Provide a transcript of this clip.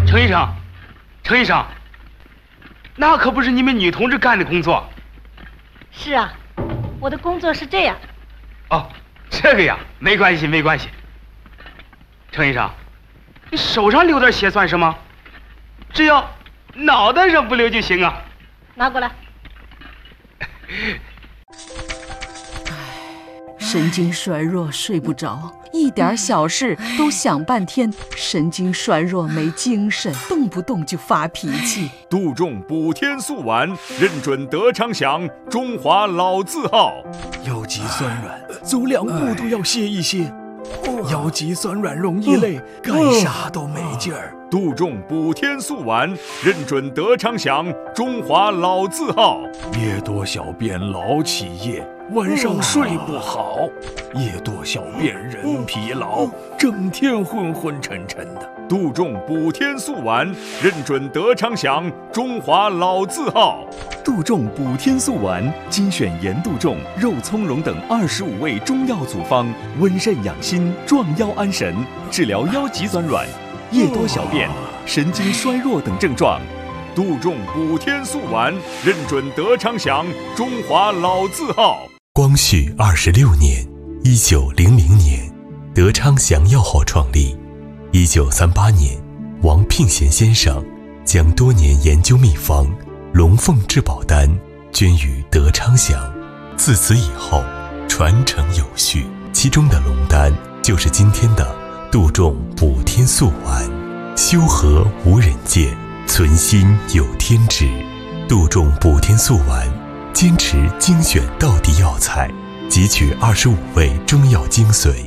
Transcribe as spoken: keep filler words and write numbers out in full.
程医生，程医生，那可不是你们女同志干的工作。 是啊，我的工作是这样。 哦，这个呀，没关系，没关系。程医生，你手上流点血算什么？只要脑袋上不流就行啊。 拿过来。 神经衰弱，睡不着，一点小事都想半天，神经衰弱没精神，动不动就发脾气。 杜仲补天素丸，认准德昌祥，中华老字号。 腰肌酸软，走两步都要歇一歇。腰肌酸软容易累，干啥都没劲儿。 杜仲补天素丸，认准德昌祥，中华老字号。 夜多小便老起夜，晚上睡不好，夜多小便人疲劳，整天昏昏沉沉的。 杜仲补天素丸，认准德昌祥，中华老字号。 杜仲补天素丸，精选盐杜仲、肉苁蓉等二十五味中药组方，温肾养心，壮腰安神，治疗腰脊酸软、夜多小便、神经衰弱等症状。 杜仲补天素丸，认准德昌祥，中华老字号。 光绪二十六年，一九零零年，德昌祥药号创立。一九三八年，王聘贤先生将多年研究秘方龙凤至宝丹捐于德昌祥，自此以后传承有序。其中的龙丹就是今天的杜仲补天素丸。修和无人见，存心有天知。杜仲补天素丸坚持精选道地药材，汲取二十五味中药精髓，